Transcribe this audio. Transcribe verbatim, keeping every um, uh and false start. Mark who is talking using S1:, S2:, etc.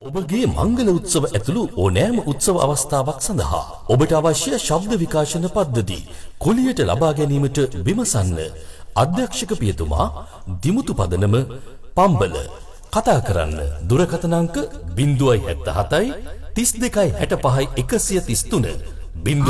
S1: ඔබගේ මංගල උත්සව ඇතුළු ඕනෑම උත්සව අවස්ථාවක් සඳහා ඔබට අවශ්‍ය ශබ්ද විකාශන පද්ධති කුලියට ලබා ගැනීමට විමසන්න. අධ්‍යක්ෂක පියතුමා දිමුතු පදනම පම්බල. කතා කරන්න දුරකථන අංක ज़ीरो सात सात තිස් දෙකයි හැට පහයි එකසිය තිස් තුන ज़ीरो